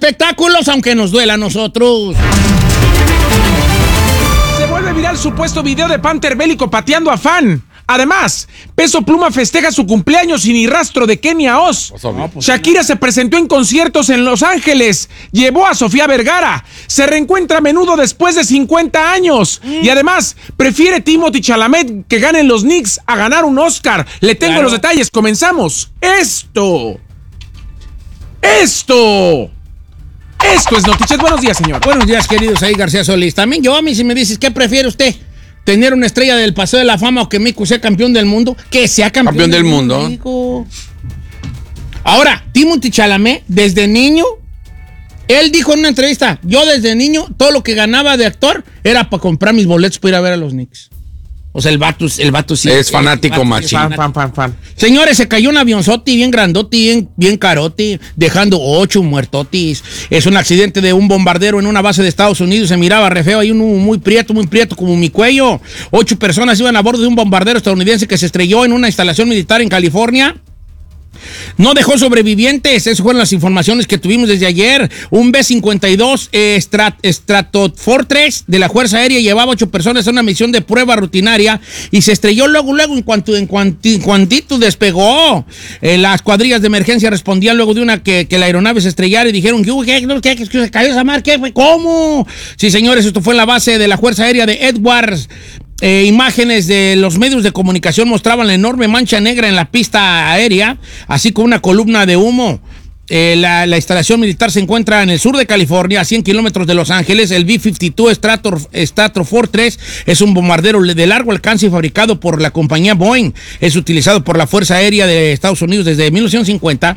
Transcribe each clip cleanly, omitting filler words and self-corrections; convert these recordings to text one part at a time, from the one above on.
espectáculos, aunque nos duela a nosotros. Se vuelve viral supuesto video de Panther Bélico pateando a fan. Además, Peso Pluma festeja su cumpleaños sin ni rastro de Kenia Oz. Shakira se presentó en conciertos en Los Ángeles, llevó a Sofía Vergara, se reencuentra a menudo después de 50 años y además prefiere Timothée Chalamet que ganen los Knicks a ganar un Oscar. Le tengo los detalles, comenzamos. Esto es Notichet. Buenos días, señor. Buenos días, queridos ahí, García Solís. También yo, a mí, si me dices, ¿qué prefiere usted? ¿Tener una estrella del Paseo de la Fama o que Mico sea campeón del mundo? Que sea campeón del mundo. Mico. Ahora, Timothée Chalamet, desde niño, él dijo en una entrevista, yo desde niño, todo lo que ganaba de actor era para comprar mis boletos para ir a ver a los Knicks. O sea, el vato sí. Es fanático machín. Fan. Señores, se cayó un avionzote bien grandote, bien carote, dejando 8 muertotis. Es un accidente de un bombardero en una base de Estados Unidos. Se miraba re feo, hay uno muy prieto, como mi cuello. 8 personas iban a bordo de un bombardero estadounidense que se estrelló en una instalación militar en California. No dejó sobrevivientes, esas fueron las informaciones que tuvimos desde ayer. Un B-52 Stratofortress de la Fuerza Aérea llevaba 8 personas a una misión de prueba rutinaria y se estrelló luego en cuantito despegó. Las cuadrillas de emergencia respondían luego de que la aeronave se estrellara y dijeron, ¿qué se cayó esa mar? ¿Qué fue? ¿Cómo? Sí, señores, esto fue en la base de la Fuerza Aérea de Edwards. Imágenes de los medios de comunicación mostraban la enorme mancha negra en la pista aérea, así como una columna de humo. La instalación militar se encuentra en el sur de California, a 100 kilómetros de Los Ángeles. El B-52 Stratofortress es un bombardero de largo alcance fabricado por la compañía Boeing. Es utilizado por la Fuerza Aérea de Estados Unidos desde 1950.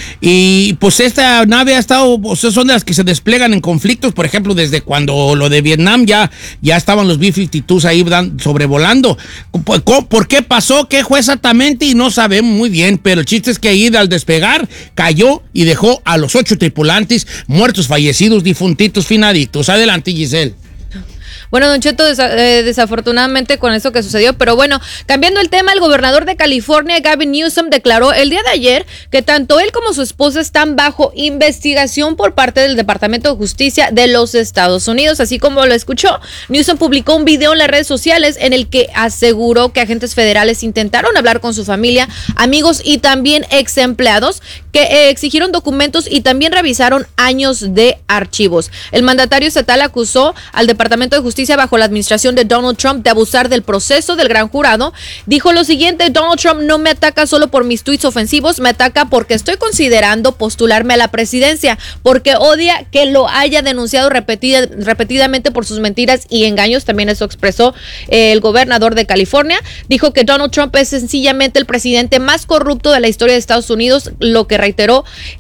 Y pues esta nave ha estado, pues, son de las que se desplegan en conflictos, por ejemplo, desde cuando lo de Vietnam ya estaban los B-52s ahí sobrevolando. ¿Por qué pasó? ¿Qué fue exactamente? Y no sabemos muy bien, pero el chiste es que ahí al despegar cayó y dejó a los 8 tripulantes muertos, fallecidos, difuntitos, finaditos. Adelante, Giselle. Bueno, Don Cheto, desafortunadamente con eso que sucedió, pero bueno, cambiando el tema, el gobernador de California, Gavin Newsom, declaró el día de ayer que tanto él como su esposa están bajo investigación por parte del Departamento de Justicia de los Estados Unidos. Así como lo escuchó, Newsom publicó un video en las redes sociales en el que aseguró que agentes federales intentaron hablar con su familia, amigos y también ex empleados que exigieron documentos y también revisaron años de archivos. El mandatario estatal acusó al Departamento de Justicia bajo la administración de Donald Trump de abusar del proceso del gran jurado. Dijo lo siguiente: Donald Trump no me ataca solo por mis tuits ofensivos, me ataca porque estoy considerando postularme a la presidencia, porque odia que lo haya denunciado repetidamente por sus mentiras y engaños. También eso expresó el gobernador de California. Dijo que Donald Trump es sencillamente el presidente más corrupto de la historia de Estados Unidos, lo que reiteró,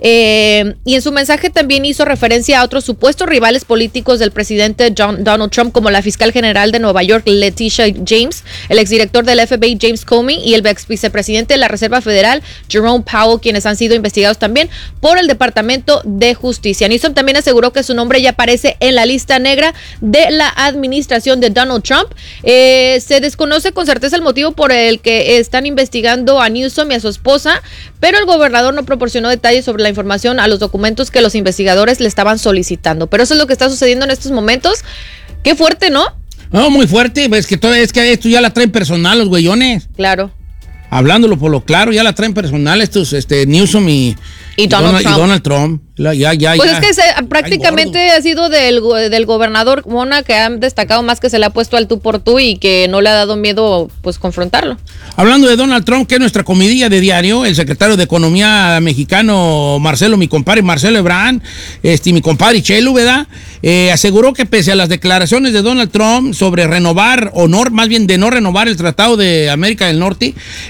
y en su mensaje también hizo referencia a otros supuestos rivales políticos del presidente Donald Trump, como la fiscal general de Nueva York, Letitia James, el exdirector del FBI, James Comey, y el ex vicepresidente de la Reserva Federal, Jerome Powell, quienes han sido investigados también por el Departamento de Justicia. Newsom también aseguró que su nombre ya aparece en la lista negra de la administración de Donald Trump. Se desconoce con certeza el motivo por el que están investigando a Newsom y a su esposa, pero el gobernador no proporcionó detalles sobre la información a los documentos que los investigadores le estaban solicitando. Pero eso es lo que está sucediendo en estos momentos. Qué fuerte, ¿no? No, muy fuerte. Es que esto ya la traen personal los güeyones. Claro. Hablándolo por lo claro, ya la traen personal estos Newsom y Donald Trump. Pues es que prácticamente ha sido del gobernador Mona que ha destacado más, que se le ha puesto al tú por tú y que no le ha dado miedo pues confrontarlo. Hablando de Donald Trump, que es nuestra comidilla de diario, el secretario de Economía mexicano, mi compadre Marcelo Ebrard, mi compadre Chelo, ¿verdad? Aseguró que pese a las declaraciones de Donald Trump sobre renovar, más bien de no renovar el Tratado de América del Norte,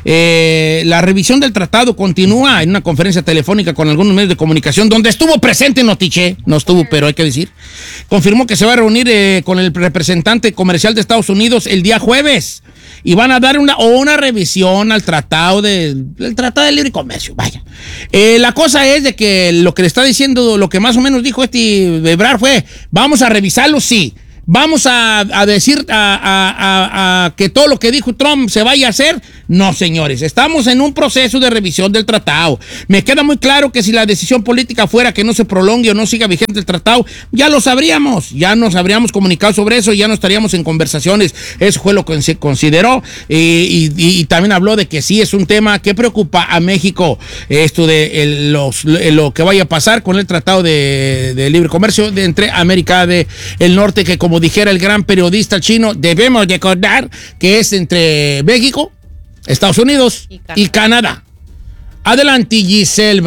la revisión del tratado continúa. En una conferencia telefónica con algunos medios de comunicación, donde estuvo presente Notiche, no estuvo, pero hay que decir, confirmó que se va a reunir con el representante comercial de Estados Unidos el día jueves y van a dar una revisión al Tratado de Libre Comercio. Vaya. La cosa es de que lo que le está diciendo, lo que más o menos dijo Ebrard fue, vamos a revisarlo, sí. Vamos a decir que todo lo que dijo Trump se vaya a hacer, No, señores, estamos en un proceso de revisión del tratado. Me queda muy claro que si la decisión política fuera que no se prolongue o no siga vigente el tratado, ya lo sabríamos, ya nos habríamos comunicado sobre eso, ya no estaríamos en conversaciones. Eso fue lo que se consideró y también habló de que sí es un tema que preocupa a México, esto de lo que vaya a pasar con el tratado de libre comercio entre América del Norte, que como dijera el gran periodista chino, debemos recordar que es entre México, Estados Unidos y Canadá. Adelante, Giselle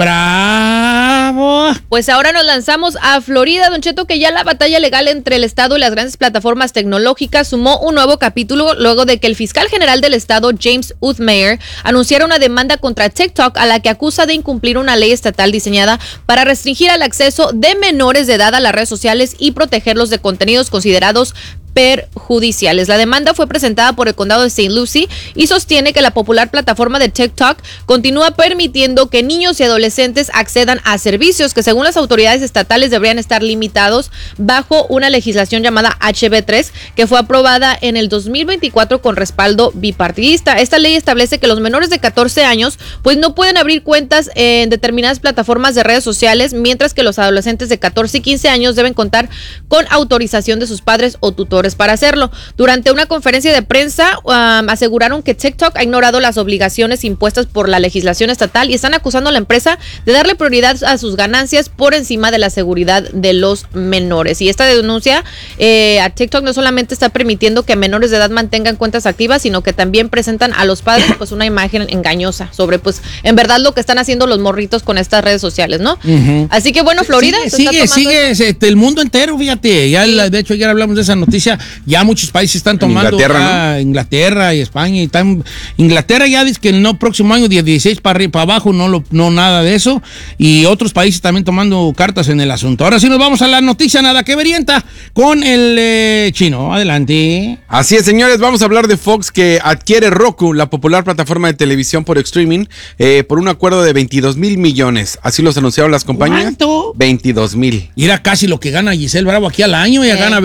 Bravo. Pues ahora nos lanzamos a Florida, Don Cheto, que ya la batalla legal entre el Estado y las grandes plataformas tecnológicas sumó un nuevo capítulo luego de que el fiscal general del Estado, James Uthmeyer, anunciara una demanda contra TikTok a la que acusa de incumplir una ley estatal diseñada para restringir el acceso de menores de edad a las redes sociales y protegerlos de contenidos considerados perjudiciales. La demanda fue presentada por el condado de St. Lucie y sostiene que la popular plataforma de TikTok continúa permitiendo que niños y adolescentes accedan a servicios que según las autoridades estatales deberían estar limitados bajo una legislación llamada HB3 que fue aprobada en el 2024 con respaldo bipartidista. Esta ley establece que los menores de 14 años pues no pueden abrir cuentas en determinadas plataformas de redes sociales, mientras que los adolescentes de 14 y 15 años deben contar con autorización de sus padres o tutores para hacerlo. Durante una conferencia de prensa aseguraron que TikTok ha ignorado las obligaciones impuestas por la legislación estatal y están acusando a la empresa de darle prioridad a sus ganancias por encima de la seguridad de los menores. Y esta denuncia a TikTok no solamente está permitiendo que menores de edad mantengan cuentas activas, sino que también presentan a los padres pues una imagen engañosa sobre pues en verdad lo que están haciendo los morritos con estas redes sociales, ¿no? Uh-huh. Así que bueno, Florida sigue el mundo entero, fíjate, ya de hecho ayer hablamos de esa noticia. Ya muchos países están tomando Inglaterra, ¿no? Inglaterra y España. Inglaterra ya dice que el próximo año de 16 para abajo no nada de eso. Y otros países también tomando cartas en el asunto. Ahora sí nos vamos a la noticia nada que verienta con el chino. Adelante. Así es, señores, vamos a hablar de Fox, que adquiere Roku, la popular plataforma de televisión por streaming, por un acuerdo de 22 mil millones. Así los anunciaron las compañías. ¿Cuánto? 22 mil. Y era casi lo que gana Giselle Bravo aquí al año. Ella gana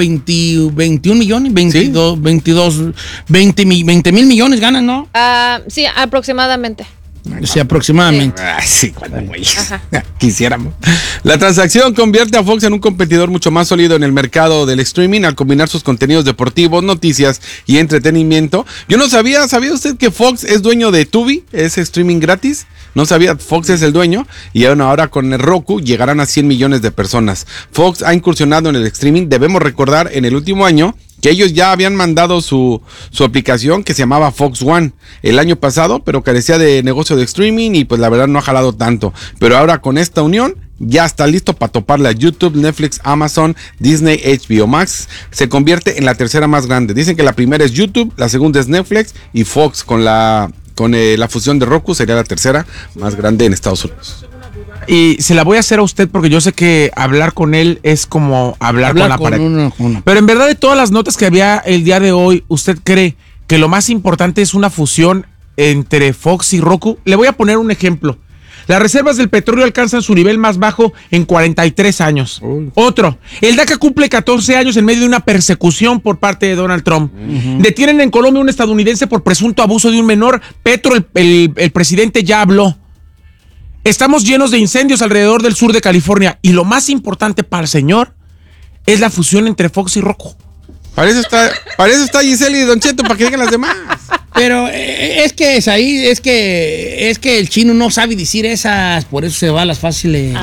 21 millones, 22, ¿sí? 20 mil millones ganan, ¿no? Sí, aproximadamente. Sí, aproximadamente. Sí, cuando quisiéramos. La transacción convierte a Fox en un competidor mucho más sólido en el mercado del streaming al combinar sus contenidos deportivos, noticias y entretenimiento. Yo no ¿sabía usted que Fox es dueño de Tubi? Es streaming gratis. No sabía, Fox es el dueño. Y ahora con el Roku llegarán a 100 millones de personas. Fox ha incursionado en el streaming. Debemos recordar en el último año que ellos ya habían mandado su aplicación que se llamaba Fox One el año pasado, pero carecía de negocio de streaming y pues la verdad no ha jalado tanto. Pero ahora con esta unión ya está listo para toparle a YouTube, Netflix, Amazon, Disney, HBO Max. Se convierte en la tercera más grande. Dicen que la primera es YouTube, la segunda es Netflix y Fox con la fusión de Roku sería la tercera más grande en Estados Unidos. Y se la voy a hacer a usted porque yo sé que hablar con él es como hablar con la pared. Pero en verdad, de todas las notas que había el día de hoy, ¿usted cree que lo más importante es una fusión entre Fox y Roku? Le voy a poner un ejemplo. Las reservas del petróleo alcanzan su nivel más bajo en 43 años. Otro, el DACA cumple 14 años en medio de una persecución por parte de Donald Trump. Detienen en Colombia a un estadounidense por presunto abuso de un menor. Petro, el presidente, ya habló. Estamos llenos de incendios alrededor del sur de California y lo más importante para el señor es la fusión entre Fox y Roku. Para eso está Giselle y Don Cheto, para que digan las demás. Pero es que el chino no sabe decir esas, por eso se va a las fáciles.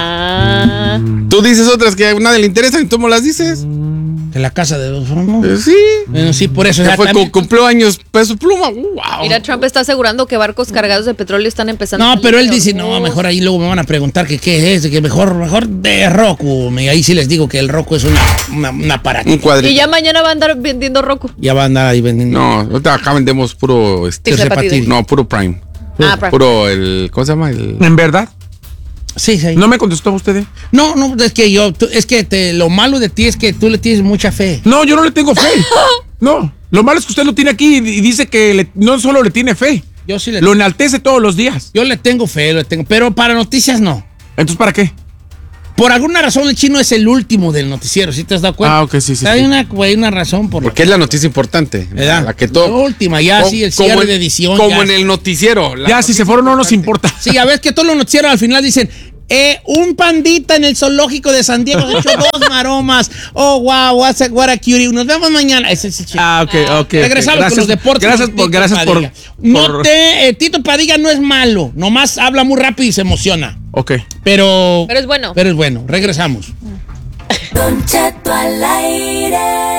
Tú dices otras que a nadie le interesan y tú me las dices. De la casa de los Fromos. Sí. Bueno, sí, por eso. Ya fue cumplió años Peso Pluma. Wow. Mira, Trump está asegurando que barcos cargados de petróleo están empezando. No, pero él dice, no, mejor ahí luego me van a preguntar que qué es, que mejor de Roku. Y ahí sí les digo que el Roku es una aparato. Un cuadrito. Y ya mañana va a andar vendiendo Roku. Ya va a andar ahí vendiendo. No, ahorita acá vendemos puro no, puro Prime. Puro ¿cómo se llama? ¿En verdad? Sí. ¿No me contestó usted? No, es que lo malo de ti es que tú le tienes mucha fe. No, yo no le tengo fe. No, lo malo es que usted lo tiene aquí y dice que no solo le tiene fe. Yo sí lo enaltece todos los días. Yo le tengo fe, pero para noticias no. ¿Entonces para qué? Por alguna razón el chino es el último del noticiero, ¿sí te has dado cuenta? Ah, ok, sí. Hay una razón por Porque es la noticia importante. ¿verdad? La última, ya sí, el cierre de edición. Como ya. en el noticiero. Ya, si se fueron no nos importa. Sí, ya ves que todos los noticieros al final dicen... un pandita en el zoológico de San Diego ha hecho 2 maromas. Oh, wow, what a cutie. Nos vemos mañana. Ese es el chico. Ok. Regresamos con los deportes. Gracias por Tito Padilla no es malo. Nomás habla muy rápido y se emociona. Ok. Pero es bueno. Pero es bueno. Regresamos. Don Cheto al aire.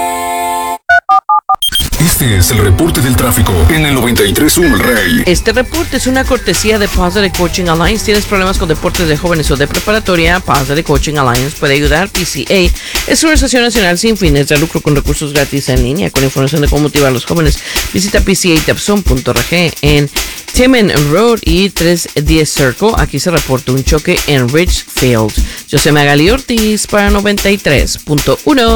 Este es el reporte del tráfico en el 93.1 El Rey. Este reporte es una cortesía de Positive Coaching Alliance. ¿Tienes problemas con deportes de jóvenes o de preparatoria? Positive Coaching Alliance puede ayudar. PCA es una asociación nacional sin fines de lucro con recursos gratis en línea. Con información de cómo motivar a los jóvenes, visita pcatapson.org en Timmon Road y 310 Circle. Aquí se reporta un choque en Richfield. Yo soy Magali Ortiz para 93.1.